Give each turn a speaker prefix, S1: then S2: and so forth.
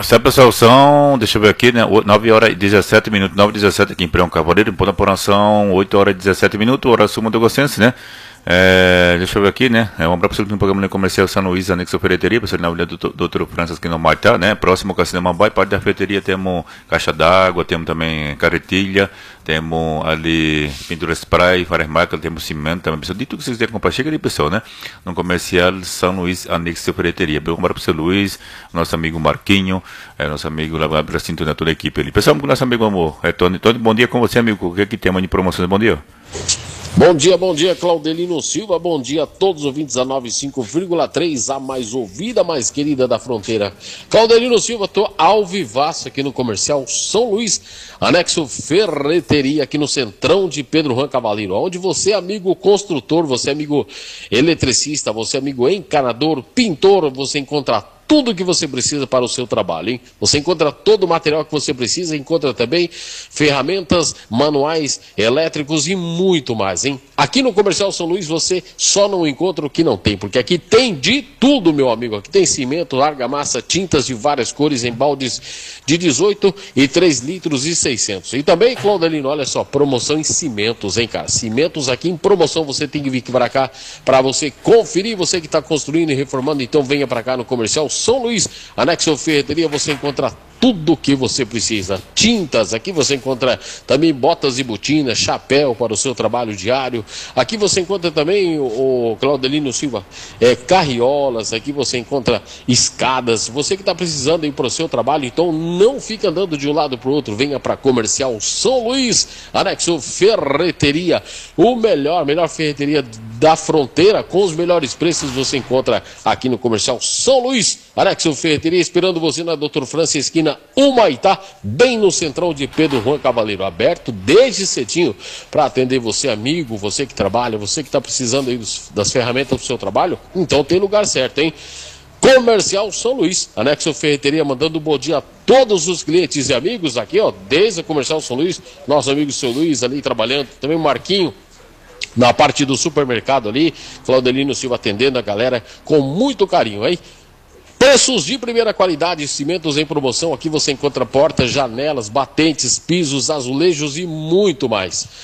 S1: Sabe, pessoal, deixa eu ver aqui, né, 9 horas e 17 minutos, 9 e 17 aqui em Preão Cavaleiro, em Ponta Porã são 8 horas e 17 minutos, hora sul do Gossense, né? Deixa eu ver aqui, né? Um abraço para o programa comercial São Luís, anexo Ferreteria, pessoal na Avenida do Doutor França, aqui no Maitá, né? Próximo ao Cassino Mambai, parte da ferreteria temos caixa d'água, temos também carretilha, temos ali pintura spray, várias marcas, temos cimento também, pessoal. De tudo que vocês quiserem comprar, chega de pessoal, né? No comercial São Luís, anexo Ferreteria. Um abraço para o seu Luiz, nosso amigo Marquinho, nosso amigo lá, abraço a toda a equipe ali. Pessoal, nosso amigo amor, Tony, bom dia com você, amigo. O que é que temos de promoções? Bom dia.
S2: Bom dia, Claudelino Silva, bom dia a todos os ouvintes da 95,3, a mais ouvida, mais querida da fronteira. Claudelino Silva, tô ao vivaço aqui no comercial São Luís, anexo Ferreteria, aqui no centrão de Pedro Juan Cavaleiro, onde você, amigo construtor, você, amigo eletricista, você, amigo encanador, pintor, você encontra tudo que você precisa para o seu trabalho, hein? Você encontra todo o material que você precisa, encontra também ferramentas, manuais, elétricos e muito mais, hein? Aqui no Comercial São Luís você só não encontra o que não tem, porque aqui tem de tudo, meu amigo. Aqui tem cimento, argamassa, tintas de várias cores em baldes de 18 e 3 litros e 600. E também, Claudelino, olha só, promoção em cimentos, hein, cara? Cimentos aqui em promoção, você tem que vir para cá para você conferir, você que está construindo e reformando, então venha para cá no Comercial São Luís, anexo Ferreteria, você encontra tudo o que você precisa. Tintas, aqui você encontra também botas e botinas, chapéu para o seu trabalho diário. Aqui você encontra também, o Claudelino Silva, carriolas, aqui você encontra escadas. Você que está precisando ir para o seu trabalho, então não fica andando de um lado para o outro, venha para Comercial São Luís, anexo Ferreteria, melhor ferreteria da fronteira, com os melhores preços você encontra aqui no Comercial São Luís, anexo Ferreteria, esperando você na Doutor França, esquina Humaitá, bem no centrão de Pedro Juan Cavaleiro, aberto desde cedinho para atender você, amigo, você que trabalha, você que está precisando aí das ferramentas do seu trabalho, então tem lugar certo, hein? Comercial São Luís, anexo Ferreteria, mandando um bom dia a todos os clientes e amigos aqui, ó, desde a Comercial São Luís, nosso amigo seu Luiz ali trabalhando, também o Marquinho, na parte do supermercado ali, Claudelino Silva atendendo a galera com muito carinho, hein? Preços de primeira qualidade, cimentos em promoção, aqui você encontra portas, janelas, batentes, pisos, azulejos e muito mais.